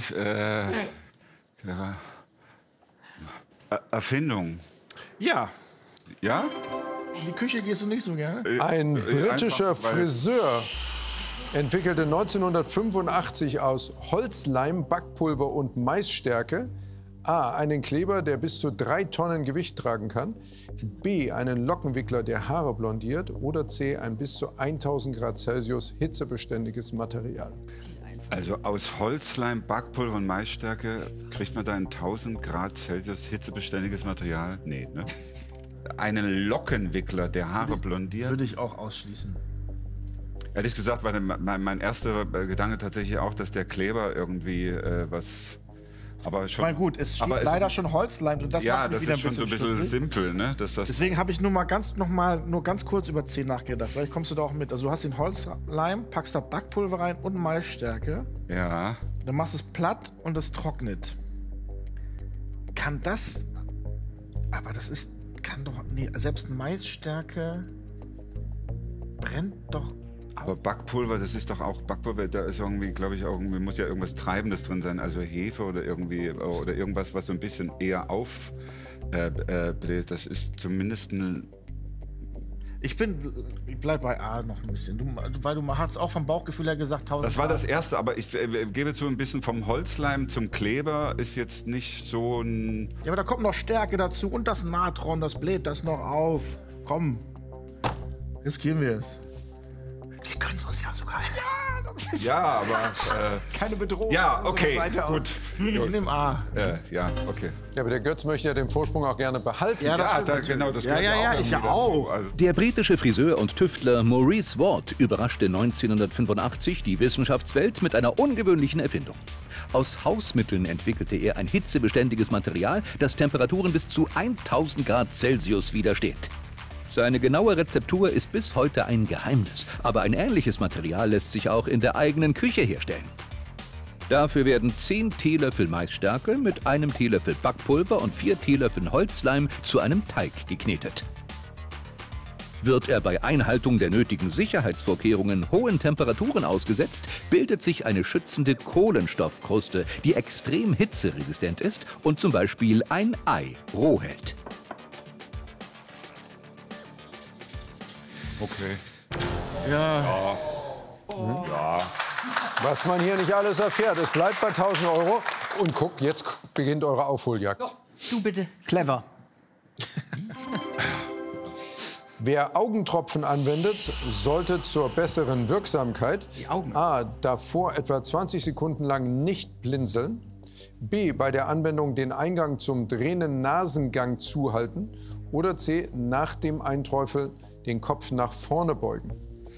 Erfindung. Ja. Ja? In die Küche gehst du nicht so gerne? Ein britischer Friseur entwickelte 1985 aus Holzleim, Backpulver und Maisstärke A. einen Kleber, der bis zu 3 Tonnen Gewicht tragen kann, B. einen Lockenwickler, der Haare blondiert, oder C. ein bis zu 1000 Grad Celsius hitzebeständiges Material. Also aus Holzleim, Backpulver und Maisstärke kriegt man da ein 1000 Grad Celsius hitzebeständiges Material? Nee, ne? Einen Lockenwickler, der Haare blondiert? Würde ich auch ausschließen. Ehrlich gesagt war mein erster Gedanke tatsächlich auch, dass der Kleber irgendwie was... Aber schon, gut, es steht leider schon Holzleim drin. Das ja, macht mich das wieder ist schon so ein bisschen stutzig. simpel, ne? Deswegen habe ich nur ganz kurz über C nachgedacht. Vielleicht kommst du da auch mit. Also du hast den Holzleim, packst da Backpulver rein und Maisstärke. Ja. Dann machst du es platt und es trocknet. Kann das... Aber das ist... Kann doch... Nee, selbst Maisstärke brennt doch... Aber Backpulver, das ist doch auch Backpulver, da ist irgendwie, glaube ich, auch muss ja irgendwas Treibendes drin sein, also Hefe oder irgendwie oder irgendwas, was so ein bisschen eher aufbläht. Das ist zumindest ein... Ich bleib bei A noch ein bisschen, weil du hast auch vom Bauchgefühl her gesagt 1000 Das war das Erste, aber ich gebe zu, ein bisschen vom Holzleim zum Kleber ist jetzt nicht so ein... Ja, aber da kommt noch Stärke dazu und das Natron, das bläht das noch auf. Komm, riskieren wir es. Wir können es uns ja sogar. Ja, Ja, aber... keine Bedrohung. Ja, okay, gut. In dem A. Ja, okay. Ja, aber der Götz möchte ja den Vorsprung auch gerne behalten. Ja, genau, das gehört auch ich dazu. auch. Also. Der britische Friseur und Tüftler Maurice Ward überraschte 1985 die Wissenschaftswelt mit einer ungewöhnlichen Erfindung. Aus Hausmitteln entwickelte er ein hitzebeständiges Material, das Temperaturen bis zu 1000 Grad Celsius widersteht. Seine genaue Rezeptur ist bis heute ein Geheimnis, aber ein ähnliches Material lässt sich auch in der eigenen Küche herstellen. Dafür werden 10 Teelöffel Maisstärke mit einem Teelöffel Backpulver und 4 Teelöffeln Holzleim zu einem Teig geknetet. Wird er bei Einhaltung der nötigen Sicherheitsvorkehrungen hohen Temperaturen ausgesetzt, bildet sich eine schützende Kohlenstoffkruste, die extrem hitzeresistent ist und zum Beispiel ein Ei roh hält. Okay. Ja. Ja. Was man hier nicht alles erfährt. Es bleibt bei 1000 €. Und guck, jetzt beginnt eure Aufholjagd. Du bitte. Clever. Wer Augentropfen anwendet, sollte zur besseren Wirksamkeit A. davor etwa 20 Sekunden lang nicht blinzeln, B. bei der Anwendung den Eingang zum Tränennasengang zuhalten oder C. nach dem Einträufeln den Kopf nach vorne beugen.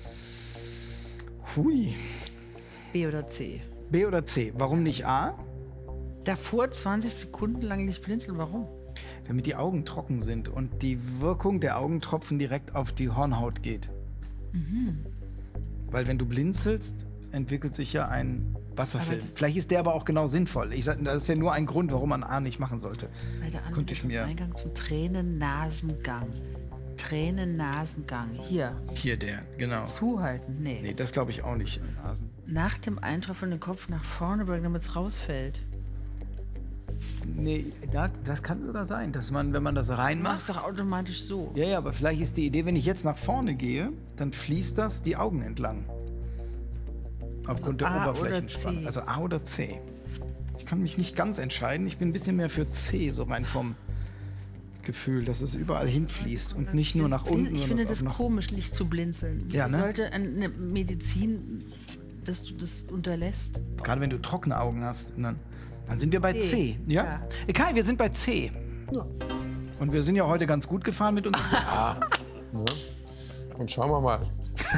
Hui. B oder C? B oder C. Warum nicht A? Davor 20 Sekunden lang nicht blinzeln. Warum? Damit die Augen trocken sind und die Wirkung der Augentropfen direkt auf die Hornhaut geht. Mhm. Weil wenn du blinzelst, entwickelt sich ja ein Wasserfilm. Vielleicht ist der aber auch genau sinnvoll. Ich sag, das ist ja nur ein Grund, warum man A nicht machen sollte. Bei der Könnte ich mir Eingang zum Tränennasengang. Tränennasengang. Hier. Hier der, genau. Zuhalten? Nee. Nee, das glaube ich auch nicht. Nach dem Eintreffen den Kopf nach vorne beugen, damit es rausfällt. Nee, das kann sogar sein, dass man, wenn man das reinmacht... Machst doch automatisch so. Ja, ja, aber vielleicht ist die Idee, wenn ich jetzt nach vorne gehe, dann fließt das die Augen entlang. Aufgrund der Oberflächenspannung. Also A oder C. Ich kann mich nicht ganz entscheiden. Ich bin ein bisschen mehr für C, so rein vom Gefühl, dass es überall hinfließt und nicht nur nach unten. Ich finde das komisch, nicht zu blinzeln. Ja, ne? Sollte eine Medizin, dass du das unterlässt? Gerade wenn du trockene Augen hast. Dann sind wir bei C. Ja? Kai, wir sind bei C. Ja. Und wir sind ja heute ganz gut gefahren mit uns. Ja. Und schauen wir mal.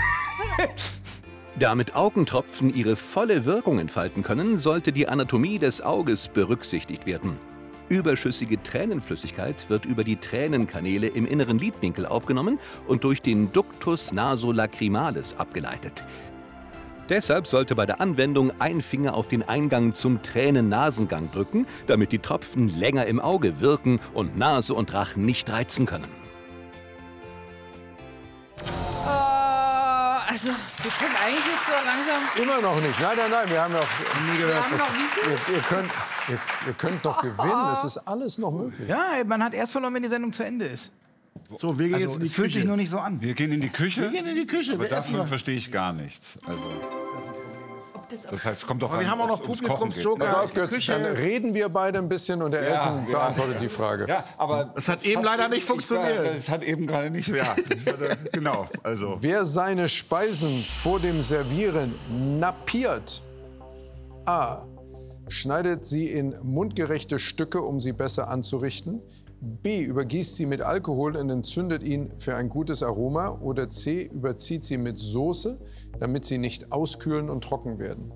Damit Augentropfen ihre volle Wirkung entfalten können, sollte die Anatomie des Auges berücksichtigt werden. Überschüssige Tränenflüssigkeit wird über die Tränenkanäle im inneren Lidwinkel aufgenommen und durch den Ductus nasolacrimalis abgeleitet. Deshalb sollte bei der Anwendung ein Finger auf den Eingang zum Tränennasengang drücken, damit die Tropfen länger im Auge wirken und Nase und Rachen nicht reizen können. Also, wir können eigentlich jetzt so langsam... Immer noch nicht. Nein, wir haben noch nie gehört. Ihr könnt noch gewinnen. Es ist alles noch möglich. Ja, man hat erst verloren, wenn die Sendung zu Ende ist. So, wir gehen jetzt in die Küche. Es fühlt sich nur nicht so an. Wir gehen in die Küche? Wir gehen in die Küche. Aber davon verstehe ich gar nichts. Also, das heißt, es kommt doch an, wir haben auch noch Publikumsjoker. Pass auf, Götz, dann reden wir beide ein bisschen und der Elton beantwortet die Frage. Ja, aber es hat eben leider nicht funktioniert. Es hat eben gerade nicht, genau. Also. Wer seine Speisen vor dem Servieren nappiert, A. schneidet sie in mundgerechte Stücke, um sie besser anzurichten, B. übergießt sie mit Alkohol und entzündet ihn für ein gutes Aroma oder C. überzieht sie mit Soße, damit sie nicht auskühlen und trocken werden.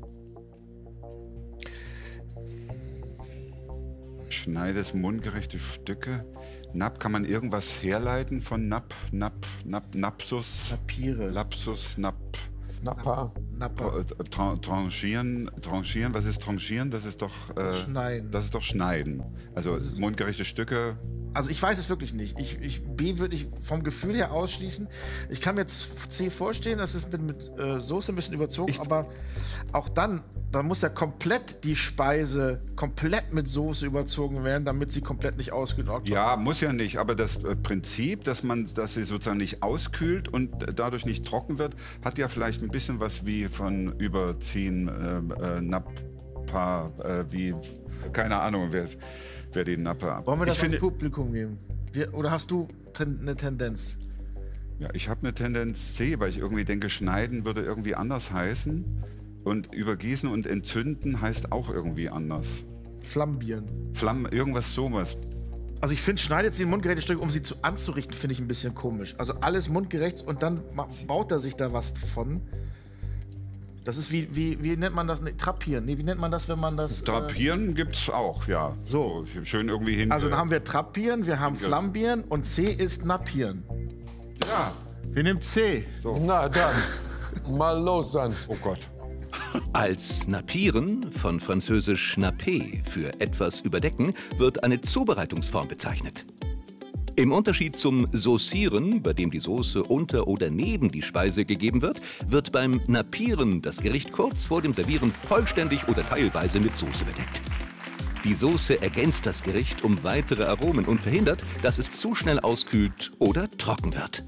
Schneidet mundgerechte Stücke. Napp, kann man irgendwas herleiten von Napp, Napsus? Napiere. Lapsus, Nappa. Tranchieren. Was ist Tranchieren? Das ist doch Schneiden. Das ist doch Schneiden. Also mundgerechte Stücke. Also ich weiß es wirklich nicht. B würde ich vom Gefühl her ausschließen. Ich kann mir jetzt C vorstellen, das ist mit Soße ein bisschen überzogen, aber auch dann muss ja komplett die Speise komplett mit Soße überzogen werden, damit sie komplett nicht auskühlt. Ja, muss ja nicht. Aber das Prinzip, dass sie sozusagen nicht auskühlt und dadurch nicht trocken wird, hat ja vielleicht ein bisschen was wie von Überziehen, Nappa, wie, keine Ahnung, wer die Nappe ab. Wollen wir das ans Publikum geben? Oder hast du eine Tendenz? Ja, ich habe eine Tendenz C, weil ich irgendwie denke, schneiden würde irgendwie anders heißen. Und übergießen und entzünden heißt auch irgendwie anders. Flambieren. Irgendwas sowas. Also ich finde, schneidet sie in mundgerechte Stücke, um sie anzurichten, finde ich ein bisschen komisch. Also alles mundgerecht und dann baut er sich da was von. Das ist wie nennt man das? Trapieren. Nee, wie nennt man das, wenn man das... Trapieren gibt's auch, ja. So, schön irgendwie hin. Also dann haben wir Trapieren, wir haben Flambieren und C ist Nappieren. Ja. Wir nehmen C. So. Na dann, mal los dann. Oh Gott. Als Nappieren, von französisch napper für etwas überdecken, wird eine Zubereitungsform bezeichnet. Im Unterschied zum Saucieren, bei dem die Soße unter oder neben die Speise gegeben wird, wird beim Nappieren das Gericht kurz vor dem Servieren vollständig oder teilweise mit Soße bedeckt. Die Soße ergänzt das Gericht um weitere Aromen und verhindert, dass es zu schnell auskühlt oder trocken wird.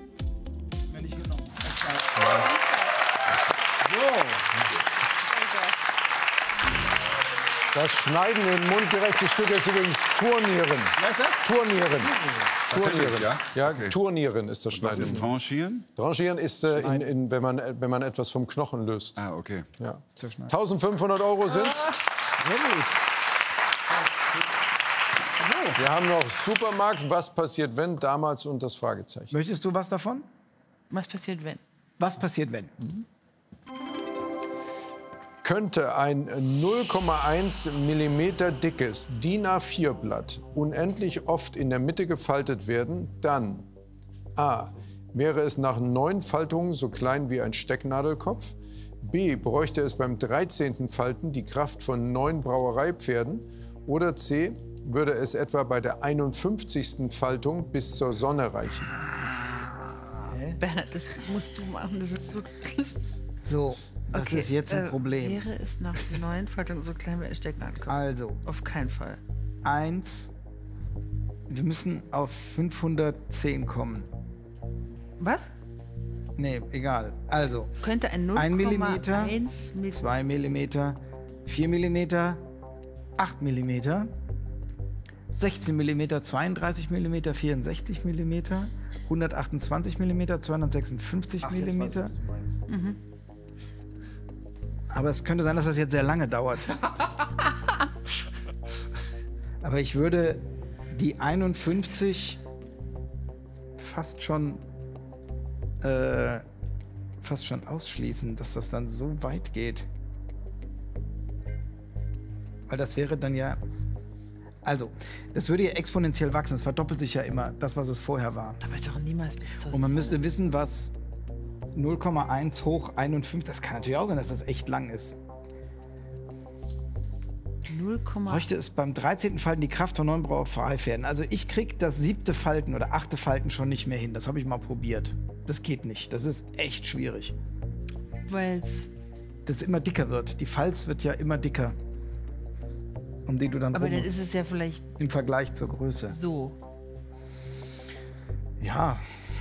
Das Schneiden in mundgerechte Stücke ist übrigens Turnieren. Was ist das? Turnieren. Turnieren. Ja, Okay. Turnieren ist das Schneiden. Was ist Tranchieren? Tranchieren ist, wenn man etwas vom Knochen löst. Ah, okay. Ja. 1.500 € sind's. Sehr gut. Wir haben noch Supermarkt. Was passiert, wenn? Damals und das Fragezeichen. Möchtest du was davon? Was passiert, wenn? Was passiert, wenn? Könnte ein 0,1 mm dickes DIN A4-Blatt unendlich oft in der Mitte gefaltet werden, dann a. wäre es nach 9 Faltungen so klein wie ein Stecknadelkopf, b. bräuchte es beim 13. Falten die Kraft von 9 Brauereipferden oder c. würde es etwa bei der 51. Faltung bis zur Sonne reichen. Bernhard, das musst du machen, das ist so... So, das ist jetzt ein Problem. Wäre es nach 9 Faltungen so klein wie ein Stecknadelkopf? Also. Auf keinen Fall. 1. Wir müssen auf 510 kommen. Was? Nee, egal. Also. Könnte ein 1 mm, 0,1 2 mm, 4 mm, 8 mm, 16 mm, 32 mm, 64 mm, 128 mm, 256 mm. Mhm. Aber es könnte sein, dass das jetzt sehr lange dauert. Aber ich würde die 51 fast schon ausschließen, dass das dann so weit geht. Weil das wäre dann ja... Also, das würde ja exponentiell wachsen. Es verdoppelt sich ja immer, das, was es vorher war. Aber doch niemals bis zur Und man müsste wissen, was 0,1 hoch 51... Das kann natürlich auch sein, dass das echt lang ist. 0, bräuchte es beim 13. Falten die Kraft von 9 Brauereipferden. Also ich krieg das 7. Falten oder 8. Falten schon nicht mehr hin. Das habe ich mal probiert. Das geht nicht. Das ist echt schwierig. Weil's... Das immer dicker wird. Die Falz wird ja immer dicker. Um die du dann Aber dann ist es ja vielleicht... Im Vergleich zur Größe. So. Ja.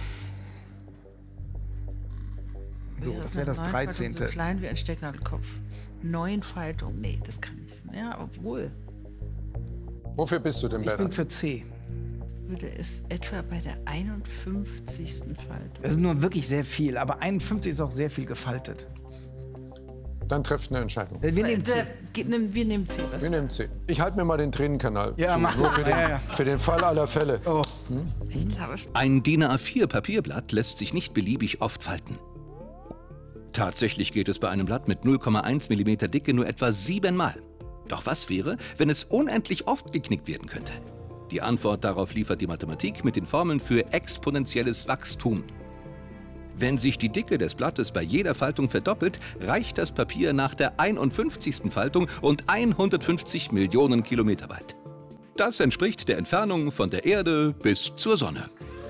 So, das wäre das 13. So klein wie ein Stecknadelkopf. 9 Faltungen. Nee, das kann nicht. Ja, obwohl. Wofür bist du denn, Ich Bernhard? bin für C. Würde es etwa bei der 51. Faltung... Das ist nur wirklich sehr viel. Aber 51 ist auch sehr viel gefaltet. Dann trefft eine Entscheidung. Wir nehmen C. Wir nehmen C. Wir nehmen C. Ich halte mir mal den Tränenkanal Ja, zu. mach Nur das. für den Fall aller Fälle. Oh. Ein DIN A4 Papierblatt lässt sich nicht beliebig oft falten. Tatsächlich geht es bei einem Blatt mit 0,1 mm Dicke nur etwa 7 Mal. Doch was wäre, wenn es unendlich oft geknickt werden könnte? Die Antwort darauf liefert die Mathematik mit den Formeln für exponentielles Wachstum. Wenn sich die Dicke des Blattes bei jeder Faltung verdoppelt, reicht das Papier nach der 51. Faltung und 150 Millionen Kilometer weit. Das entspricht der Entfernung von der Erde bis zur Sonne.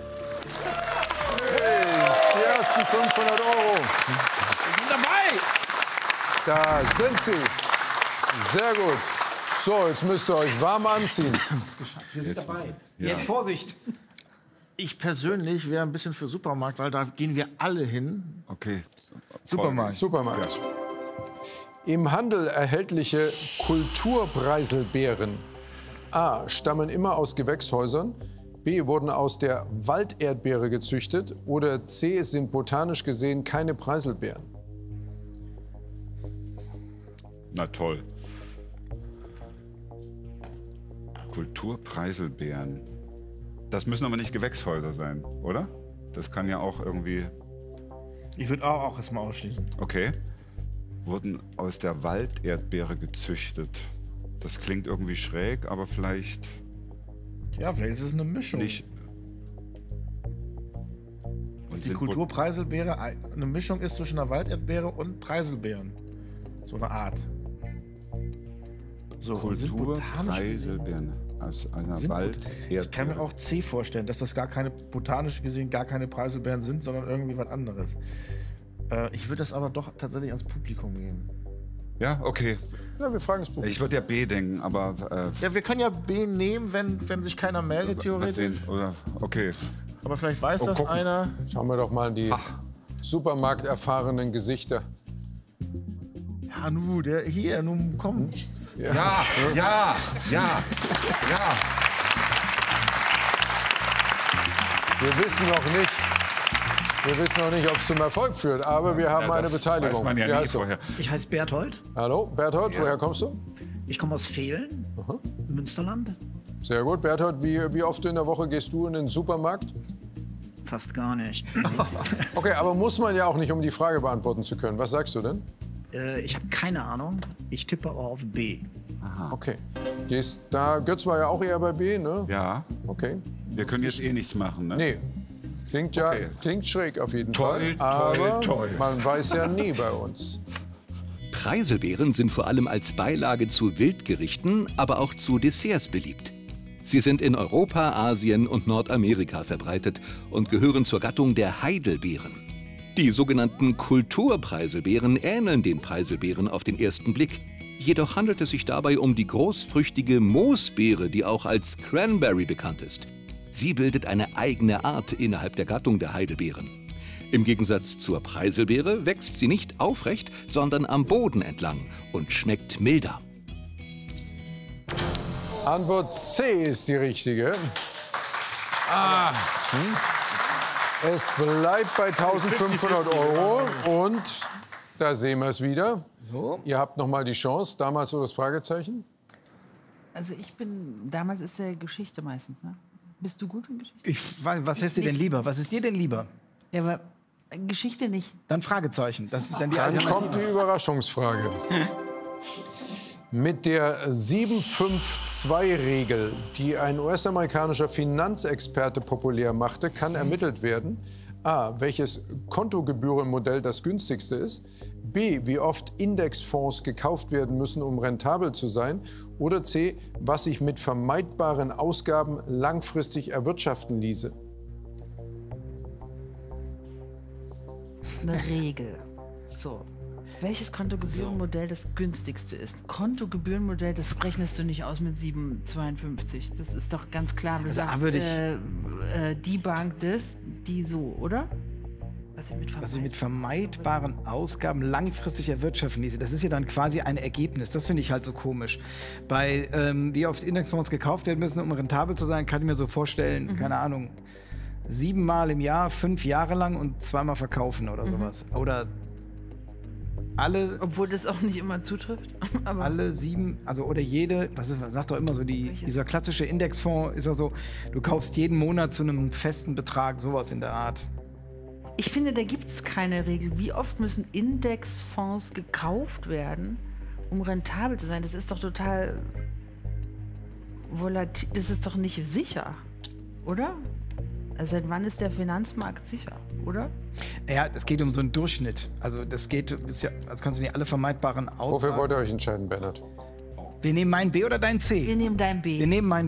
Hey, die ersten 500 €. Dabei! Da sind sie. Sehr gut. So, jetzt müsst ihr euch warm anziehen. Wir sind dabei. Ja. Jetzt Vorsicht. Ich persönlich wäre ein bisschen für Supermarkt, weil da gehen wir alle hin. Okay. Supermarkt. Supermarkt. Im Handel erhältliche Kulturpreiselbeeren A. stammen immer aus Gewächshäusern, B, wurden aus der Walderdbeere gezüchtet. Oder C, es sind botanisch gesehen keine Preiselbeeren. Na toll. Kulturpreiselbeeren. Das müssen aber nicht Gewächshäuser sein, oder? Das kann ja auch irgendwie... Ich würde auch erstmal ausschließen. Okay. Wurden aus der Walderdbeere gezüchtet. Das klingt irgendwie schräg, aber vielleicht... Ja, vielleicht ist es eine Mischung. Nicht. Dass die Kulturpreiselbeere eine Mischung ist zwischen einer Walderdbeere und Preiselbeeren. So eine Art. So, Kulturpreiselbeeren aus einer Walderdbeere. Ich kann mir auch C vorstellen, dass das gar keine, botanisch gesehen, gar keine Preiselbeeren sind, sondern irgendwie was anderes. Ich würde das aber doch tatsächlich ans Publikum geben. Ja, okay. Ja, wir fragen das Publikum. Ich würde ja B denken, aber... ja, wir können ja B nehmen, wenn sich keiner meldet, theoretisch. Oder, okay. Aber vielleicht weiß das einer. Schauen wir doch mal in die supermarkterfahrenen Gesichter. Ja, nun komm. Ja. Wir wissen noch nicht, ob es zum Erfolg führt, aber wir haben eine Beteiligung. Weiß man ja nie vorher. Ich heiße Berthold. Hallo, Berthold, woher kommst du? Ich komme aus Vehlen, Münsterland. Sehr gut. Berthold, wie oft in der Woche gehst du in den Supermarkt? Fast gar nicht. Okay, aber muss man ja auch nicht, um die Frage beantworten zu können. Was sagst du denn? Ich habe keine Ahnung. Ich tippe aber auf B. Aha. Okay. Götz war ja auch eher bei B, ne? Ja. Okay. Wir können jetzt eh nichts machen, ne? Nee. Klingt schräg auf jeden Fall. Toll, aber toll. Man weiß ja nie bei uns. Preiselbeeren sind vor allem als Beilage zu Wildgerichten, aber auch zu Desserts beliebt. Sie sind in Europa, Asien und Nordamerika verbreitet und gehören zur Gattung der Heidelbeeren. Die sogenannten Kulturpreiselbeeren ähneln den Preiselbeeren auf den ersten Blick. Jedoch handelt es sich dabei um die großfrüchtige Moosbeere, die auch als Cranberry bekannt ist. Sie bildet eine eigene Art innerhalb der Gattung der Heidelbeeren. Im Gegensatz zur Preiselbeere wächst sie nicht aufrecht, sondern am Boden entlang und schmeckt milder. Antwort C ist die richtige. Es bleibt bei 1.500 € und da sehen wir es wieder. So. Ihr habt noch mal die Chance. Damals so das Fragezeichen. Also damals ist ja Geschichte meistens, ne? Bist du gut in Geschichte? Was ist dir denn lieber? Was ist dir denn lieber? Ja, aber Geschichte nicht. Dann Fragezeichen. Das ist dann die Dann kommt die Überraschungsfrage. Mit der 752-Regel, die ein US-amerikanischer Finanzexperte populär machte, kann ermittelt werden: A, welches Kontogebührenmodell das günstigste ist, B, wie oft Indexfonds gekauft werden müssen, um rentabel zu sein, oder C, was sich mit vermeidbaren Ausgaben langfristig erwirtschaften ließe. Eine Regel. So. Welches Kontogebührenmodell das günstigste ist? Kontogebührenmodell, das rechnest du nicht aus mit 7,52. Das ist doch ganz klar. Du sagst, die Bank die so, oder? Was ich mit vermeidbaren Ausgaben langfristig erwirtschaften ließe. Das ist ja dann quasi ein Ergebnis. Das finde ich halt so komisch. Bei wie oft Indexfonds gekauft werden müssen, um rentabel zu sein, kann ich mir so vorstellen, keine Ahnung, 7 Mal im Jahr, 5 Jahre lang und 2-mal verkaufen oder sowas. Oder alle... Obwohl das auch nicht immer zutrifft. Aber alle 7, also oder jede, sagt doch immer so, dieser klassische Indexfonds ist ja so, du kaufst jeden Monat zu einem festen Betrag, sowas in der Art. Ich finde, da gibt es keine Regel. Wie oft müssen Indexfonds gekauft werden, um rentabel zu sein? Das ist doch total volatil. Das ist doch nicht sicher, oder? Also seit wann ist der Finanzmarkt sicher, oder? Ja, es geht um so einen Durchschnitt. Also das kannst du nicht alle vermeidbaren Ausgaben. Wofür wollt ihr euch entscheiden, Bernhard? Wir nehmen meinen B oder dein C? Wir nehmen dein B. Wir nehmen meinen